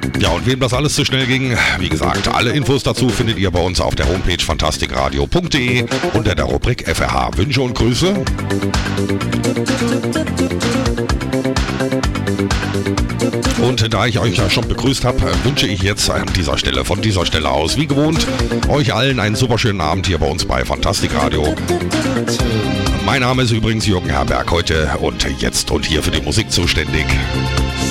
Ja, und wem das alles zu schnell ging, wie gesagt, alle Infos dazu findet ihr bei uns auf der Homepage fantastikradio.de unter der Rubrik FRH. Wünsche und Grüße. Und da ich euch ja schon begrüßt habe, wünsche ich jetzt an dieser Stelle, von dieser Stelle aus, wie gewohnt, euch allen einen super schönen Abend hier bei uns bei Fantastikradio. Mein Name ist übrigens Jürgen Herberg, heute und jetzt und hier für die Musik zuständig.